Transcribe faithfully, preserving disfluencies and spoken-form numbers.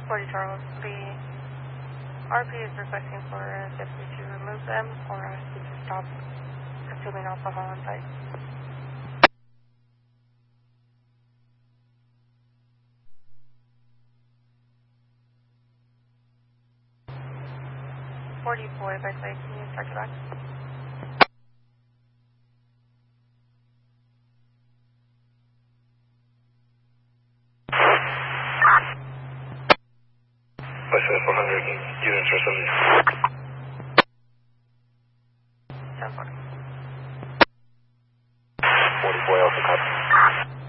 forty Charles, the R P is requesting for a deputy to remove them or ask you to stop consuming alcohol on site. forty boy by site, can you start your back? West four hundred units or something. ten forty.